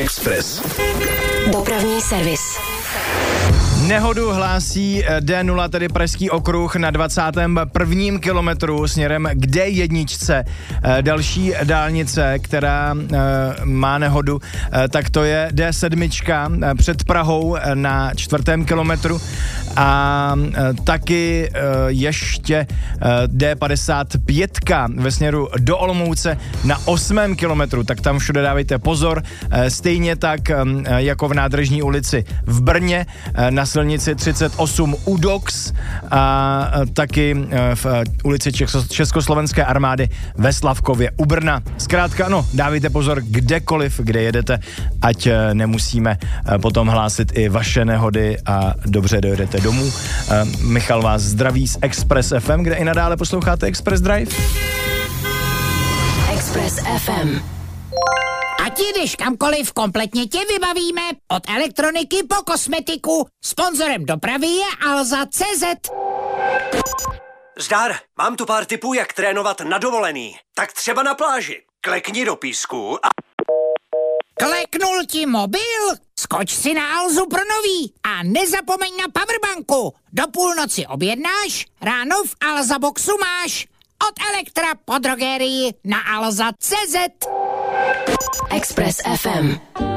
Express. Dopravní servis. Nehodu hlásí D0, tedy Pražský okruh na 21. kilometru směrem k D1. Další dálnice, která má nehodu, tak to je D7 před Prahou na 4. kilometru a taky ještě D55 ve směru do Olomouce na 8. kilometru, tak tam všude dávejte pozor. Stejně tak jako v Nádražní ulici v Brně, na silnici 38 u Dox a taky v ulici Československé armády ve Slavkově u Brna. Zkrátka, no, dávejte pozor kdekoliv, kde jedete, ať nemusíme potom hlásit i vaše nehody a dobře dojedete domů. Michal vás zdraví z Express FM, kde i nadále posloucháte Express Drive. Express FM. Ať jdeš kamkoliv, kompletně tě vybavíme. Od elektroniky po kosmetiku. Sponzorem dopravy je Alza.cz. Zdar, mám tu pár tipů, jak trénovat na dovolený. Tak třeba na pláži. Klekni do písku a... Kleknul ti mobil? Skoč si na Alzu pro nový a nezapomeň na powerbanku. Do půlnoci objednáš, ráno v Alza Boxu máš. Od Elektra po drogerii na Alza.cz. Express FM.